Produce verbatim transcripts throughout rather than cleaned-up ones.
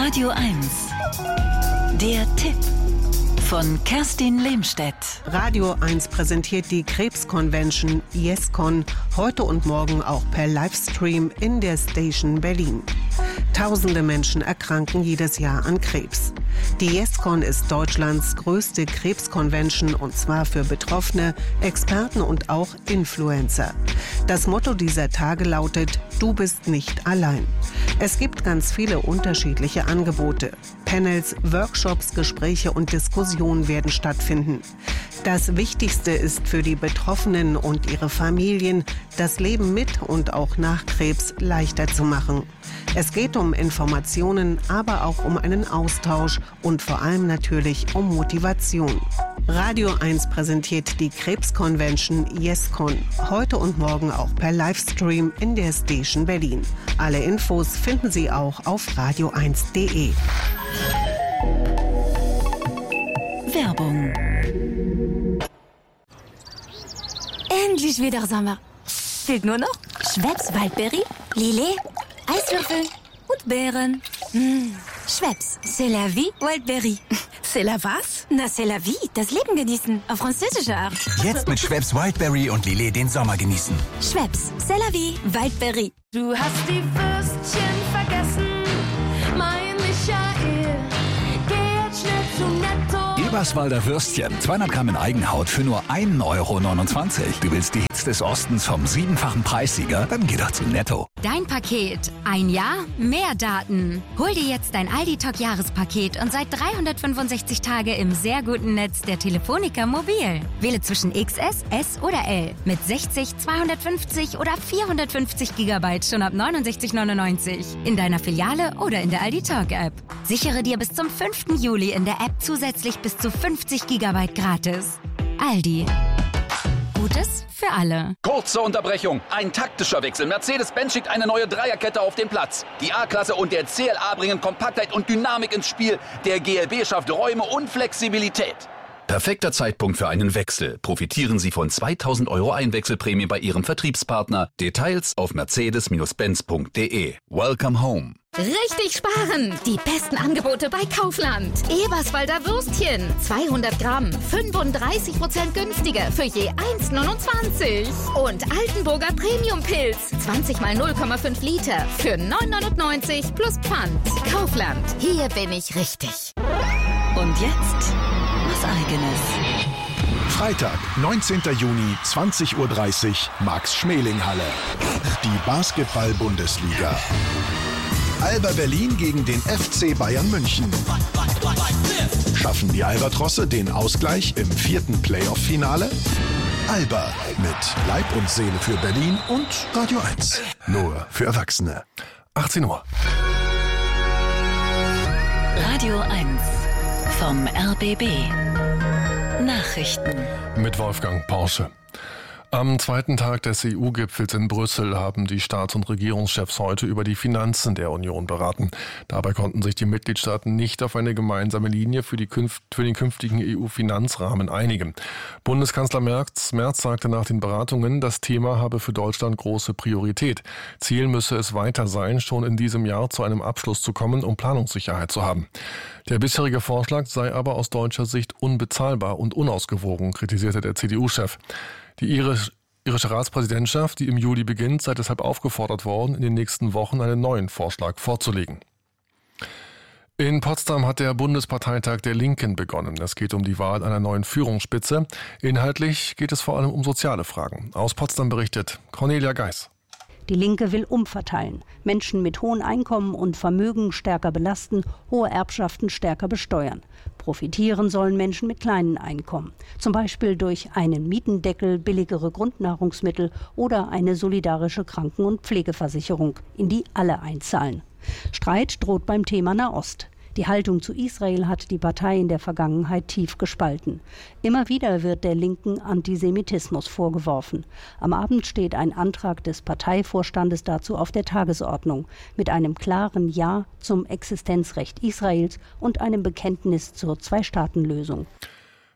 Radio eins. Der Tipp von Kerstin Lehmstedt. Radio eins präsentiert die Krebsconvention YesCon heute und morgen auch per Livestream in der Station Berlin. Tausende Menschen erkranken jedes Jahr an Krebs. Die YesCon ist Deutschlands größte Krebsconvention und zwar für Betroffene, Experten und auch Influencer. Das Motto dieser Tage lautet: Du bist nicht allein. Es gibt ganz viele unterschiedliche Angebote. Panels, Workshops, Gespräche und Diskussionen werden stattfinden. Das Wichtigste ist für die Betroffenen und ihre Familien, das Leben mit und auch nach Krebs leichter zu machen. Es geht um Informationen, aber auch um einen Austausch und vor allem natürlich um Motivation. Radio eins präsentiert die Krebsconvention YesCon heute und morgen auch per Livestream in der Station Berlin. Alle Infos finden Sie auch auf radio eins punkt de. Werbung. Endlich wieder Sommer. Fehlt nur noch Schweppes Waldbeere, Lillet, Eiswürfel und Beeren. Mmh. Schweppes, c'est la vie, Wildberry. C'est la was? Na, c'est la vie, das Leben genießen, auf französische Art. Jetzt mit Schweppes Wildberry und Lillet den Sommer genießen. Schweppes, c'est la vie, Wildberry. Du hast die Würstchen vergessen, mein Michael. Geh jetzt schnell zu Netto. Eberswalder Würstchen, zweihundert Gramm in Eigenhaut für nur ein Euro neunundzwanzig. Du willst die Hits des Ostens vom siebenfachen Preissieger? Dann geh doch zu Netto. Dein Paket. Ein Jahr, mehr Daten. Hol dir jetzt dein Aldi-Talk-Jahrespaket und seit dreihundertfünfundsechzig Tage im sehr guten Netz der Telefonica Mobil. Wähle zwischen X S, S oder L mit sechzig, zweihundertfünfzig oder vierhundertfünfzig Gigabyte schon ab neunundsechzig neunundneunzig. In deiner Filiale oder in der Aldi-Talk-App. Sichere dir bis zum fünften Juli in der App zusätzlich bis zu fünfzig Gigabyte gratis. Aldi. Gutes für alle. Kurze Unterbrechung. Ein taktischer Wechsel. Mercedes-Benz schickt eine neue Dreierkette auf den Platz. Die A-Klasse und der C L A bringen Kompaktheit und Dynamik ins Spiel. Der G L B schafft Räume und Flexibilität. Perfekter Zeitpunkt für einen Wechsel. Profitieren Sie von zweitausend Euro Einwechselprämie bei Ihrem Vertriebspartner. Details auf mercedes benz punkt de. Welcome home. Richtig sparen! Die besten Angebote bei Kaufland. Eberswalder Würstchen. zweihundert Gramm. fünfunddreißig Prozent günstiger für je eins neunundzwanzig. Und Altenburger Premium-Pilz. zwanzig mal null Komma fünf Liter für neun neunundneunzig plus Pfand. Kaufland. Hier bin ich richtig. Und jetzt was Eigenes. Freitag, neunzehnten Juni, zwanzig Uhr dreißig, Max-Schmeling-Halle. Die Basketball-Bundesliga. Alba Berlin gegen den F C Bayern München. Schaffen die Albatrosse den Ausgleich im vierten Playoff-Finale? Alba mit Leib und Seele für Berlin und Radio eins. Nur für Erwachsene. achtzehn Uhr. Radio eins vom R B B. Nachrichten. Mit Wolfgang Porsche. Am zweiten Tag des E U-Gipfels in Brüssel haben die Staats- und Regierungschefs heute über die Finanzen der Union beraten. Dabei konnten sich die Mitgliedstaaten nicht auf eine gemeinsame Linie für, die künft, für den künftigen E U-Finanzrahmen einigen. Bundeskanzler Merz, Merz sagte nach den Beratungen, das Thema habe für Deutschland große Priorität. Ziel müsse es weiter sein, schon in diesem Jahr zu einem Abschluss zu kommen, um Planungssicherheit zu haben. Der bisherige Vorschlag sei aber aus deutscher Sicht unbezahlbar und unausgewogen, kritisierte der C D U-Chef. Die irisch, irische Ratspräsidentschaft, die im Juli beginnt, sei deshalb aufgefordert worden, in den nächsten Wochen einen neuen Vorschlag vorzulegen. In Potsdam hat der Bundesparteitag der Linken begonnen. Es geht um die Wahl einer neuen Führungsspitze. Inhaltlich geht es vor allem um soziale Fragen. Aus Potsdam berichtet Cornelia Geis. Die Linke will umverteilen, Menschen mit hohen Einkommen und Vermögen stärker belasten, hohe Erbschaften stärker besteuern. Profitieren sollen Menschen mit kleinen Einkommen, zum Beispiel durch einen Mietendeckel, billigere Grundnahrungsmittel oder eine solidarische Kranken- und Pflegeversicherung, in die alle einzahlen. Streit droht beim Thema Nahost. Die Haltung zu Israel hat die Partei in der Vergangenheit tief gespalten. Immer wieder wird der Linken Antisemitismus vorgeworfen. Am Abend steht ein Antrag des Parteivorstandes dazu auf der Tagesordnung, mit einem klaren Ja zum Existenzrecht Israels und einem Bekenntnis zur Zwei-Staaten-Lösung.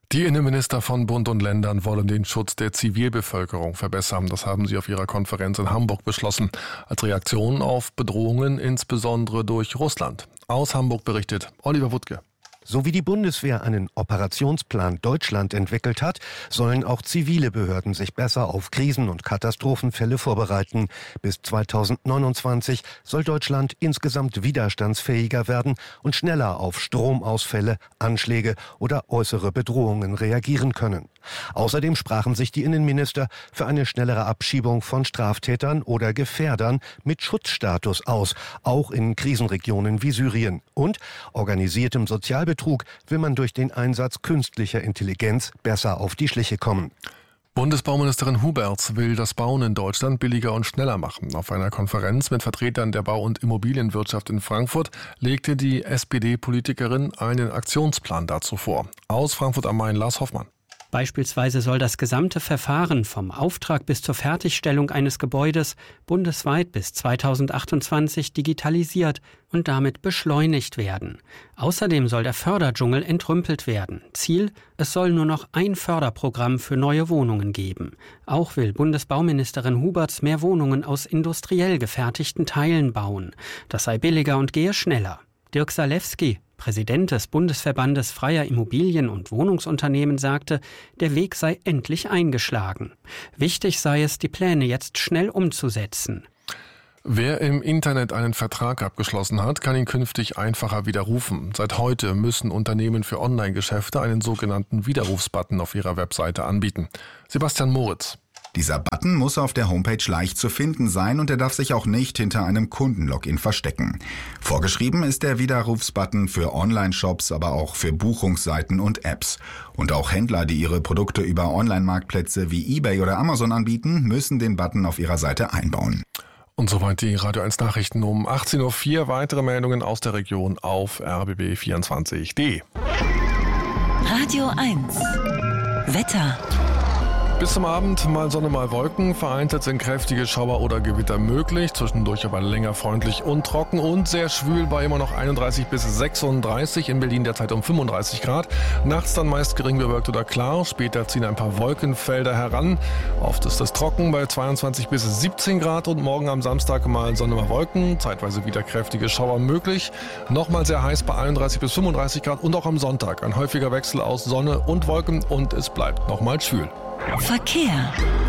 Die Innenminister von Bund und Ländern wollen den Schutz der Zivilbevölkerung verbessern. Das haben sie auf ihrer Konferenz in Hamburg beschlossen, als Reaktion auf Bedrohungen, insbesondere durch Russland. Aus Hamburg berichtet Oliver Wuttke. So wie die Bundeswehr einen Operationsplan Deutschland entwickelt hat, sollen auch zivile Behörden sich besser auf Krisen- und Katastrophenfälle vorbereiten. Bis zweitausendneunundzwanzig soll Deutschland insgesamt widerstandsfähiger werden und schneller auf Stromausfälle, Anschläge oder äußere Bedrohungen reagieren können. Außerdem sprachen sich die Innenminister für eine schnellere Abschiebung von Straftätern oder Gefährdern mit Schutzstatus aus, auch in Krisenregionen wie Syrien. Und organisiertem Sozialbetrug will man durch den Einsatz künstlicher Intelligenz besser auf die Schliche kommen. Bundesbauministerin Huberts will das Bauen in Deutschland billiger und schneller machen. Auf einer Konferenz mit Vertretern der Bau- und Immobilienwirtschaft in Frankfurt legte die S P D-Politikerin einen Aktionsplan dazu vor. Aus Frankfurt am Main, Lars Hoffmann. Beispielsweise soll das gesamte Verfahren vom Auftrag bis zur Fertigstellung eines Gebäudes bundesweit bis zweitausendachtundzwanzig digitalisiert und damit beschleunigt werden. Außerdem soll der Förderdschungel entrümpelt werden. Ziel: Es soll nur noch ein Förderprogramm für neue Wohnungen geben. Auch will Bundesbauministerin Huberts mehr Wohnungen aus industriell gefertigten Teilen bauen. Das sei billiger und gehe schneller. Dirk Salewski, Präsident des Bundesverbandes freier Immobilien- und Wohnungsunternehmen, sagte, der Weg sei endlich eingeschlagen. Wichtig sei es, die Pläne jetzt schnell umzusetzen. Wer im Internet einen Vertrag abgeschlossen hat, kann ihn künftig einfacher widerrufen. Seit heute müssen Unternehmen für Online-Geschäfte einen sogenannten Widerrufsbutton auf ihrer Webseite anbieten. Sebastian Moritz. Dieser Button muss auf der Homepage leicht zu finden sein und er darf sich auch nicht hinter einem Kundenlogin verstecken. Vorgeschrieben ist der Widerrufsbutton für Online-Shops, aber auch für Buchungsseiten und Apps. Und auch Händler, die ihre Produkte über Online-Marktplätze wie eBay oder Amazon anbieten, müssen den Button auf ihrer Seite einbauen. Und soweit die Radio eins Nachrichten um achtzehn Uhr vier. Weitere Meldungen aus der Region auf r b b vierundzwanzig punkt d. Radio eins Wetter. Bis zum Abend mal Sonne, mal Wolken. Vereinzelt sind kräftige Schauer oder Gewitter möglich. Zwischendurch aber länger freundlich und trocken und sehr schwül bei immer noch einunddreißig bis sechsunddreißig. In Berlin derzeit um fünfunddreißig Grad. Nachts dann meist gering bewölkt oder klar. Später ziehen ein paar Wolkenfelder heran. Oft ist es trocken bei zweiundzwanzig bis siebzehn Grad. Und morgen am Samstag mal Sonne, mal Wolken. Zeitweise wieder kräftige Schauer möglich. Nochmal sehr heiß bei einunddreißig bis fünfunddreißig Grad. Und auch am Sonntag ein häufiger Wechsel aus Sonne und Wolken. Und es bleibt nochmal schwül. Verkehr.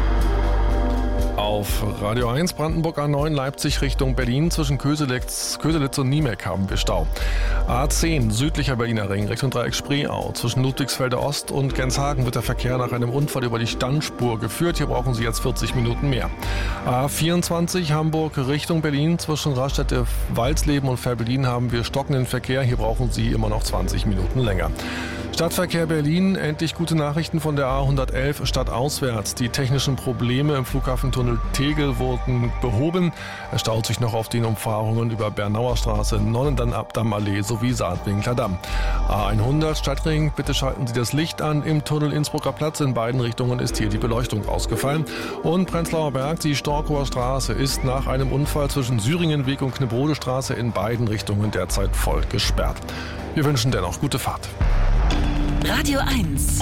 Auf Radio eins Brandenburg A neun Leipzig Richtung Berlin zwischen Köselitz, Köselitz und Niemeck haben wir Stau. A zehn südlicher Berliner Ring Richtung Dreieck Spreeau. Zwischen Ludwigsfelder Ost und Genshagen wird der Verkehr nach einem Unfall über die Standspur geführt. Hier brauchen Sie jetzt vierzig Minuten mehr. A vierundzwanzig Hamburg Richtung Berlin zwischen Raststätte Walsleben und Fährberlin haben wir stockenden Verkehr. Hier brauchen Sie immer noch zwanzig Minuten länger. Stadtverkehr Berlin, endlich gute Nachrichten von der A hundertelf stadtauswärts. Die technischen Probleme im Flughafentunnel Tegel wurden behoben. Es staut sich noch auf den Umfahrungen über Bernauer Straße, Nonnendamm-Allee sowie Saatwinkler Damm. A hundert Stadtring, bitte schalten Sie das Licht an. Im Tunnel Innsbrucker Platz in beiden Richtungen ist hier die Beleuchtung ausgefallen. Und Prenzlauer Berg, die Storkower Straße ist nach einem Unfall zwischen Syringenweg und Knebode Straße in beiden Richtungen derzeit voll gesperrt. Wir wünschen dennoch gute Fahrt. Radio eins.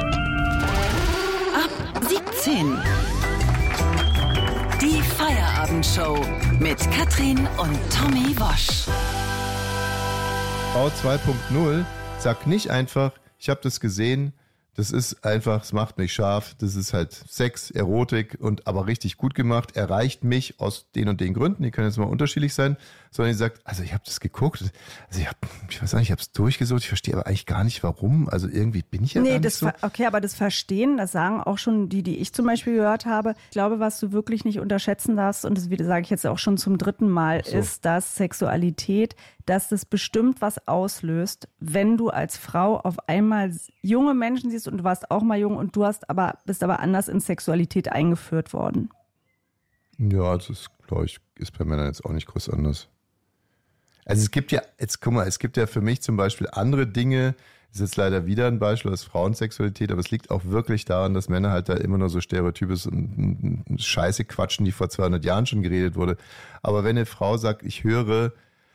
Ab siebzehn. Die Feierabendshow mit Katrin und Tommy Wosch. Bau zwei Punkt null sagt nicht einfach, ich habe das gesehen, das ist einfach, es macht mich scharf, das ist halt Sex, Erotik und aber richtig gut gemacht, erreicht mich aus den und den Gründen, die können jetzt mal unterschiedlich sein, sondern sie sagt, also ich habe das geguckt, also ich habe, ich weiß nicht, ich habe es durchgesucht, ich verstehe aber eigentlich gar nicht warum, also irgendwie bin ich ja nee, gar nicht das so. Okay, aber das Verstehen, das sagen auch schon die, die ich zum Beispiel gehört habe. Ich glaube, was du wirklich nicht unterschätzen darfst, und das sage ich jetzt auch schon zum dritten Mal, so. ist, dass Sexualität, dass das bestimmt was auslöst, wenn du als Frau auf einmal junge Menschen siehst und du warst auch mal jung und du hast aber, bist aber anders in Sexualität eingeführt worden. Ja, das ist, glaube ich, ist bei Männern jetzt auch nicht groß anders. Also es gibt ja, jetzt guck mal, es gibt ja für mich zum Beispiel andere Dinge, das ist jetzt leider wieder ein Beispiel aus Frauensexualität, aber es liegt auch wirklich daran, dass Männer halt da immer nur so Stereotypes und, und Scheiße quatschen, die vor zweihundert Jahren schon geredet wurde. Aber wenn eine Frau sagt, ich höre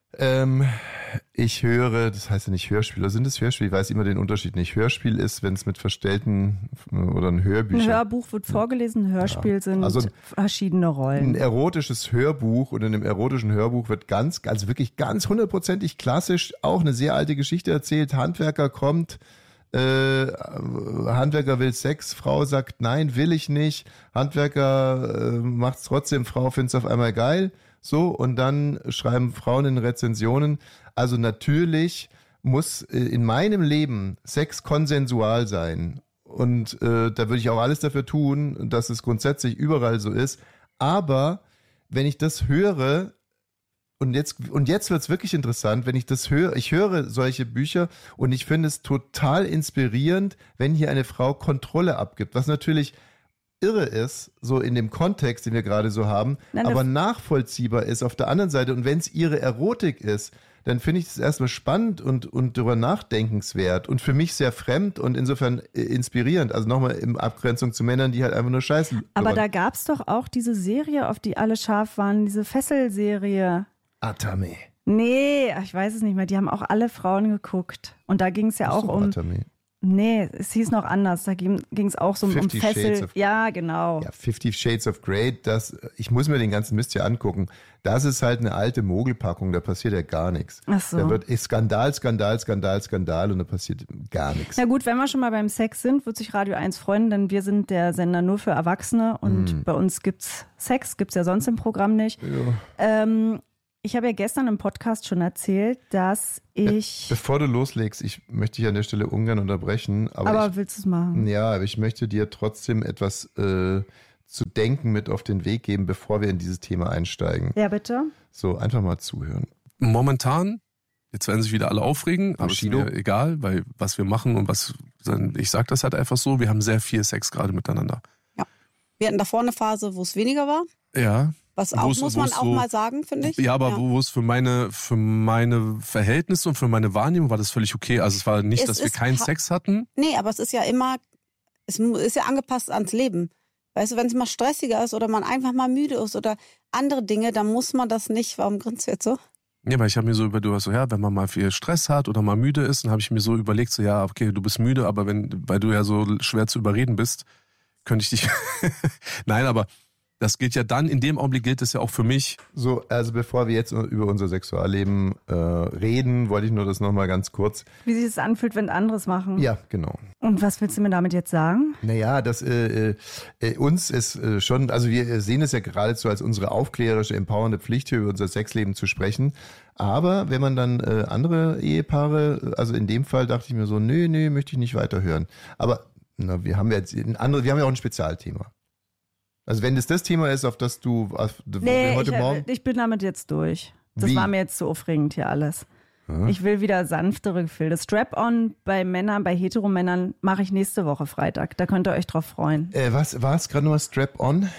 Ähm, ich höre, das heißt ja nicht Hörspiel, oder sind es Hörspiel? Ich weiß immer den Unterschied nicht. Hörspiel ist, wenn es mit verstellten oder ein Hörbücher. Ein Hörbuch wird vorgelesen, ein Hörspiel ja. sind also verschiedene Rollen. Ein erotisches Hörbuch und in dem erotischen Hörbuch wird ganz, also wirklich ganz hundertprozentig klassisch auch eine sehr alte Geschichte erzählt. Handwerker kommt, äh, Handwerker will Sex, Frau sagt nein, will ich nicht. Handwerker äh, macht's trotzdem, Frau find's auf einmal geil. So, und dann schreiben Frauen in Rezensionen, also natürlich muss in meinem Leben Sex konsensual sein. Und äh, da würde ich auch alles dafür tun, dass es grundsätzlich überall so ist. Aber wenn ich das höre, und jetzt, und jetzt wird es wirklich interessant, wenn ich das höre, ich höre solche Bücher und ich finde es total inspirierend, wenn hier eine Frau Kontrolle abgibt, was natürlich irre ist, so in dem Kontext, den wir gerade so haben, Nein, aber nachvollziehbar ist auf der anderen Seite. Und wenn es ihre Erotik ist, dann finde ich das erstmal spannend und, und darüber nachdenkenswert und für mich sehr fremd und insofern inspirierend. Also nochmal in Abgrenzung zu Männern, die halt einfach nur scheißen. Aber da gab es doch auch diese Serie, auf die alle scharf waren, diese Fesselserie. Atame. Nee, ich weiß es nicht mehr. Die haben auch alle Frauen geguckt. Und da ging es ja auch um... Atame. Nee, es hieß noch anders. Da ging es auch so um Fessel. Ja, genau. Ja, Fifty Shades of Grey, das, ich muss mir den ganzen Mist hier angucken. Das ist halt eine alte Mogelpackung, da passiert ja gar nichts. Ach so. Da wird Skandal, Skandal, Skandal, Skandal und da passiert gar nichts. Na gut, wenn wir schon mal beim Sex sind, wird sich Radio eins freuen, denn wir sind der Sender nur für Erwachsene und mm. bei uns gibt's Sex, gibt's ja sonst im Programm nicht. Ja. Ähm, Ich habe ja gestern im Podcast schon erzählt, dass ich... Bevor du loslegst, ich möchte dich an der Stelle ungern unterbrechen. Aber, aber ich, willst du es machen? Ja, aber ich möchte dir trotzdem etwas äh, zu denken mit auf den Weg geben, bevor wir in dieses Thema einsteigen. Ja, bitte. So, einfach mal zuhören. Momentan, jetzt werden sich wieder alle aufregen, aber es ist mir egal, weil was wir machen und was... Ich sage das halt einfach so, wir haben sehr viel Sex gerade miteinander. Ja. Wir hatten davor eine Phase, wo es weniger war. Ja. Was auch, muss man auch so, mal sagen, finde ich. Ja, aber ja. wo es für meine, für meine Verhältnisse und für meine Wahrnehmung war das völlig okay. Also es war nicht, es dass wir keinen Sex hatten. Nee, aber es ist ja immer, es ist ja angepasst ans Leben. Weißt du, wenn es mal stressiger ist oder man einfach mal müde ist oder andere Dinge, dann muss man das nicht. Warum grinst du jetzt so? Ja, weil ich habe mir so über, du hast so, ja, wenn man mal viel Stress hat oder mal müde ist, dann habe ich mir so überlegt, so, ja, okay, du bist müde, aber wenn, weil du ja so schwer zu überreden bist, könnte ich dich, nein, aber das gilt ja dann, in dem Augenblick gilt es ja auch für mich. So, also bevor wir jetzt über unser Sexualleben äh, reden, wollte ich nur das nochmal ganz kurz. Wie sich das anfühlt, wenn anderes machen. Ja, genau. Und was willst du mir damit jetzt sagen? Naja, das äh, äh, uns ist äh, schon, also wir sehen es ja geradezu als unsere aufklärerische, empowernde Pflicht, hier über unser Sexleben zu sprechen. Aber wenn man dann äh, andere Ehepaare, also in dem Fall dachte ich mir so, nö, nö, möchte ich nicht weiterhören. Aber na, wir haben ja jetzt ein andere, wir haben ja auch ein Spezialthema. Also wenn das das Thema ist, auf das du auf, nee, heute ich, Morgen... ich bin damit jetzt durch. Das Wie? war mir jetzt zu aufregend hier alles. Hm? Ich will wieder sanftere Gefühle. Das Strap-on bei Männern, bei Heteromännern mache ich nächste Woche Freitag. Da könnt ihr euch drauf freuen. Äh, was war es gerade nur Strap-on?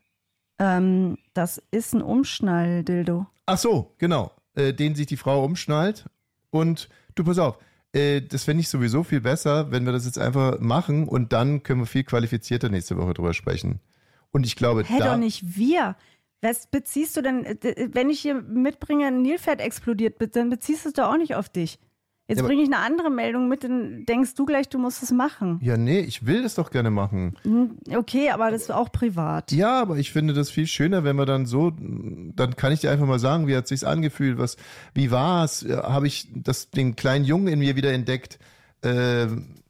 Ähm, das ist ein Umschnall-Dildo. Ach so, genau. Äh, den sich die Frau umschnallt. Und du, pass auf, äh, das fände ich sowieso viel besser, wenn wir das jetzt einfach machen und dann können wir viel qualifizierter nächste Woche drüber sprechen. Und ich glaube, Hä, da... doch nicht wir. Was beziehst du denn, wenn ich hier mitbringe, ein Nilpferd explodiert, dann beziehst du es doch auch nicht auf dich. Jetzt ja, bringe ich eine andere Meldung mit, dann denkst du gleich, du musst es machen. Ja, nee, ich will das doch gerne machen. Okay, aber das ist auch privat. Ja, aber ich finde das viel schöner, wenn wir dann so, dann kann ich dir einfach mal sagen, wie hat es sich angefühlt, was, wie war es, habe ich das, den kleinen Jungen in mir wieder entdeckt, äh,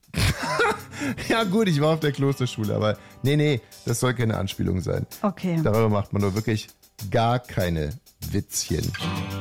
ja gut, ich war auf der Klosterschule, aber nee, nee, das soll keine Anspielung sein. Okay. Darüber macht man nur wirklich gar keine Witzchen.